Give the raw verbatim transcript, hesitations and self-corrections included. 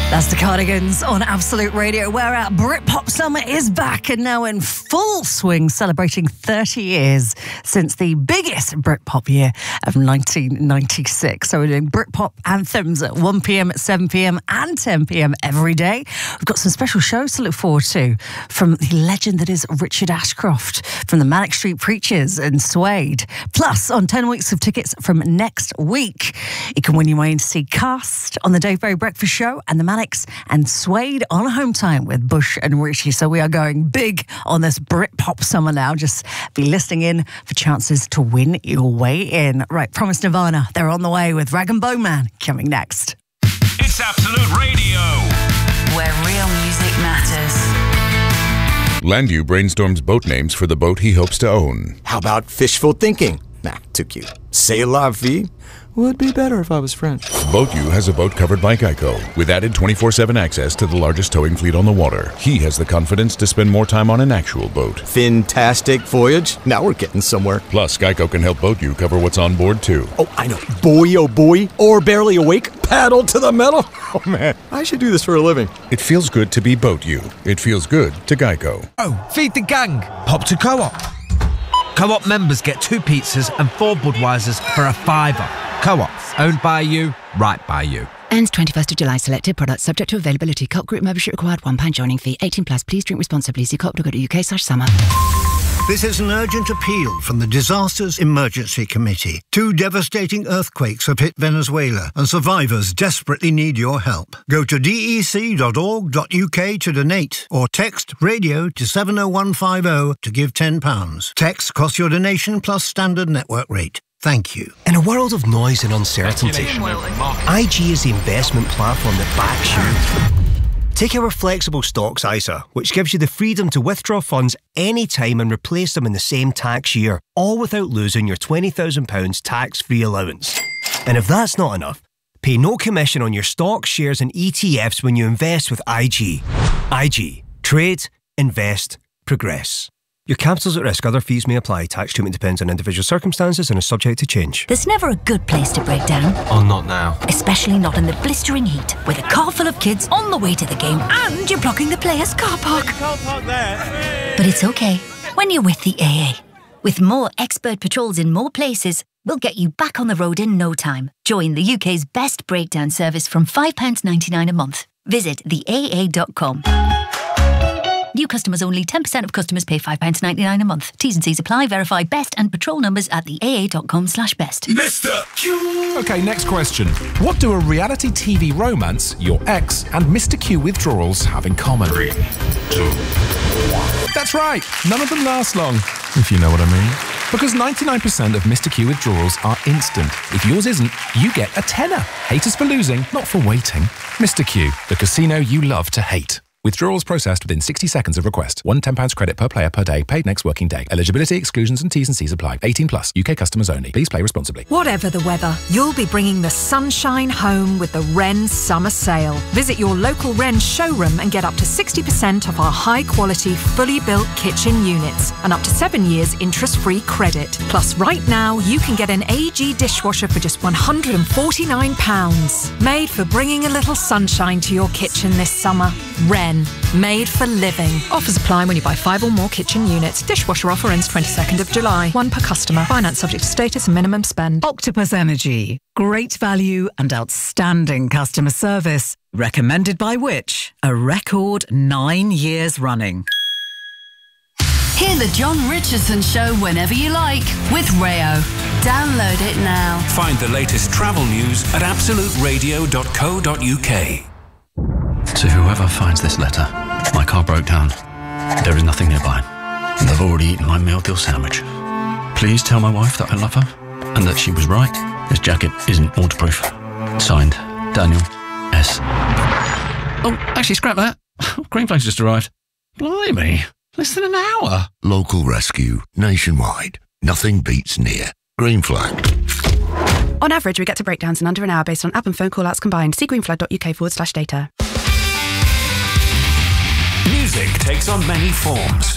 That's the Cardigans on Absolute Radio, where our Britpop Summer is back and now in full swing, celebrating thirty years since the biggest Britpop year of nineteen ninety-six. So we're doing Britpop anthems at one p.m, at seven p.m, and ten p.m. every day. We've got some special shows to look forward to from the legend that is Richard Ashcroft, from the Manic Street Preachers and Suede. Plus, on ten weeks of tickets from next week, you can win your way in to see Cast on the Dave Berry Breakfast Show and the Manics and Suede on Home Time with Bush and Richie. So we are going big on this Britpop summer now. Just be listening in for chances to win your way in. Right, Promise Nirvana, they're on the way with Rag and Bone Man coming next. It's Absolute Radio, where real music matters. Landu brainstorms boat names for the boat he hopes to own. How about fishful thinking? Nah, too cute. C'est la vie? Would be better if I was French. BoatU has a boat covered by Geico, with added twenty-four seven access to the largest towing fleet on the water. He has the confidence to spend more time on an actual boat. Fantastic voyage. Now we're getting somewhere. Plus, Geico can help BoatU cover what's on board, too. Oh, I know. Boy, oh boy. Or barely awake. Paddle to the metal. Oh, man. I should do this for a living. It feels good to be BoatU. It feels good to Geico. Oh, feed the gang. Pop to Co-op. Co-op members get two pizzas and four Budweisers for a fiver. Co-op, owned by you, right by you. Ends twenty-first of July. Selected products subject to availability. Co-op group membership required. one pound joining fee. eighteen plus. Please drink responsibly. See co op dot co dot uk slash summer. This is an urgent appeal from the Disasters Emergency Committee. Two devastating earthquakes have hit Venezuela, and survivors desperately need your help. Go to d e c dot org dot u k to donate, or text radio to seven oh one five oh to give ten pounds. Text costs your donation plus standard network rate. Thank you. In a world of noise and uncertainty, I G is the investment platform that backs you. Take our flexible stocks I S A, which gives you the freedom to withdraw funds anytime and replace them in the same tax year, all without losing your twenty thousand pounds tax-free allowance. And if that's not enough, pay no commission on your stocks, shares and E T Fs when you invest with I G. I G. Trade, invest, progress. Your capital's at risk. Other fees may apply. Tax treatment depends on individual circumstances and is subject to change. There's never a good place to break down. Oh, not now. Especially not in the blistering heat, with a car full of kids on the way to the game and you're blocking the players' car park. You can't park there. But it's okay when you're with the A A. With more expert patrols in more places, we'll get you back on the road in no time. Join the U K's best breakdown service from five pounds ninety-nine a month. Visit the A A dot com. New customers only. ten percent of customers pay five pounds ninety-nine a month. T's and C's apply. Verify best and patrol numbers at the A A dot com slash best. Mister Q. Okay, next question. What do a reality T V romance, your ex, and Mister Q withdrawals have in common? Three, two, one. That's right. None of them last long, if you know what I mean. Because ninety-nine percent of Mister Q withdrawals are instant. If yours isn't, you get a tenner. Hate us for losing, not for waiting. Mister Q, the casino you love to hate. Withdrawals processed within sixty seconds of request. One ten pounds credit per player per day, paid next working day. Eligibility, exclusions and T's and C's apply. eighteen plus. U K customers only. Please play responsibly. Whatever the weather, you'll be bringing the sunshine home with the Wren Summer Sale. Visit your local Wren showroom and get up to sixty percent off our high-quality, fully built kitchen units and up to seven years interest-free credit. Plus, right now, you can get an A G dishwasher for just one hundred and forty-nine pounds. Made for bringing a little sunshine to your kitchen this summer. Wren. Made for living. Offers apply when you buy five or more kitchen units. Dishwasher offer ends twenty-second of July. One per customer. Finance subject to status and minimum spend. Octopus Energy. Great value and outstanding customer service. Recommended by which? A record nine years running. Hear the John Richardson Show whenever you like with Rayo. Download it now. Find the latest travel news at absolute radio dot co dot uk. To whoever finds this letter, my car broke down. There is nothing nearby, and I've already eaten my meal deal sandwich. Please tell my wife that I love her, and that she was right. This jacket isn't waterproof. Signed, Daniel S. Oh, actually, scrap that. Green Flag's just arrived. Blimey, less than an hour. Local rescue, nationwide. Nothing beats near. Green Flag. On average, we get to breakdowns in under an hour based on app and phone call-outs combined. See greenflag dot u k forward slash data. Music takes on many forms.